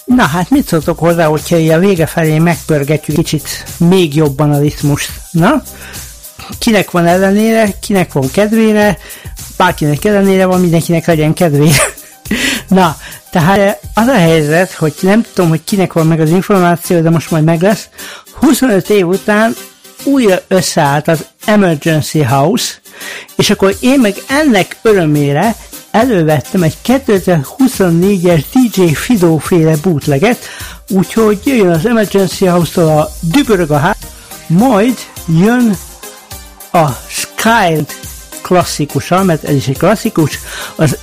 Na hát mit szóltok hozzá, hogyha a vége felé megpörgetjük kicsit még jobban a ritmust? Na? Kinek van ellenére, kinek van kedvére, bárkinek ellenére van, mindenkinek legyen kedvére. Na, tehát az a helyzet, hogy nem tudom, hogy kinek van meg az információ, de most majd meg lesz. 25 év után újra összeállt az Emergency House, és akkor én meg ennek örömére elővettem egy 2024-es DJ Fido féle bootleget, úgyhogy jöjjön az Emergency House-tól a Dübörög a ház, majd jön a Sky klasszikusa, mert ez is egy klasszikus, az